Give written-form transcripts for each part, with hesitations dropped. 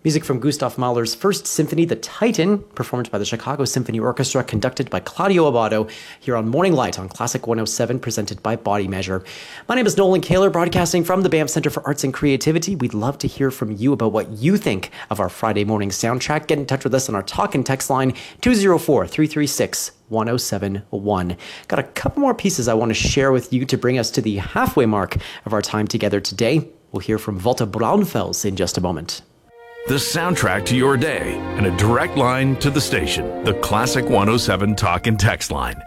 Music from Gustav Mahler's First Symphony, The Titan, performed by the Chicago Symphony Orchestra, conducted by Claudio Abbado, here on Morning Light on Classic 107, presented by Body Measure. My name is Nolan Kaler, broadcasting from the Banff Center for Arts and Creativity. We'd love to hear from you about what you think of our Friday morning soundtrack. Get in touch with us on our talk and text line, 204-336-1071. Got a couple more pieces I want to share with you to bring us to the halfway mark of our time together today. We'll hear from Walter Braunfels in just a moment. The soundtrack to your day and a direct line to the station. The Classic 107 talk and text line,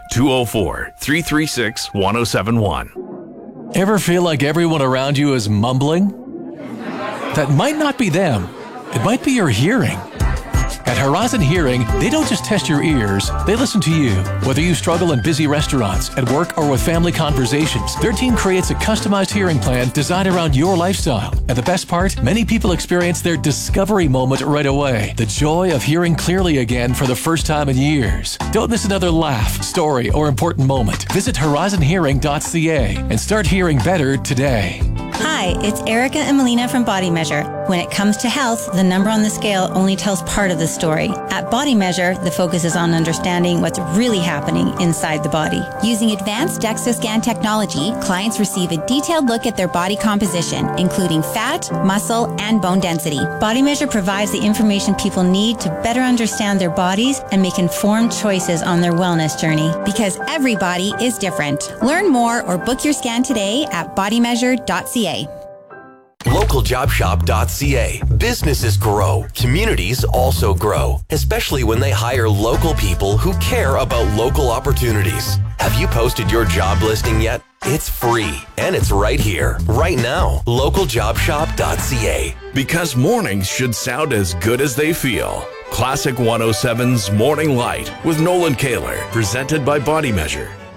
204-336-1071. Ever feel like everyone around you is mumbling? That might not be them. It might be your hearing. At Horizon Hearing, they don't just test your ears, they listen to you. Whether you struggle in busy restaurants, at work, or with family conversations, their team creates a customized hearing plan designed around your lifestyle. And the best part, many people experience their discovery moment right away. The joy of hearing clearly again for the first time in years. Don't miss another laugh, story, or important moment. Visit horizonhearing.ca and start hearing better today. Hi, it's Erica and Melina from Body Measure. When it comes to health, the number on the scale only tells part of the story. At Body Measure, the focus is on understanding what's really happening inside the body. Using advanced DEXA scan technology, clients receive a detailed look at their body composition, including fat, muscle, and bone density. Body Measure provides the information people need to better understand their bodies and make informed choices on their wellness journey. Because every body is different. Learn more or book your scan today at bodymeasure.ca. LocalJobShop.ca. Businesses grow. Communities also grow, especially when they hire local people who care about local opportunities. Have you posted your job listing yet? It's free, and it's right here, right now. LocalJobShop.ca. Because mornings should sound as good as they feel. Classic 107's Morning Light with Nolan Kaler, presented by Body Measure.